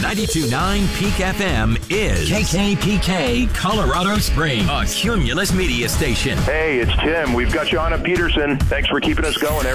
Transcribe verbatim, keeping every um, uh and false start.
ninety-two point nine Peak F M is K K P K Colorado Springs, a Cumulus media station. Hey, it's Tim. We've got you on at Peterson. Thanks for keeping us going every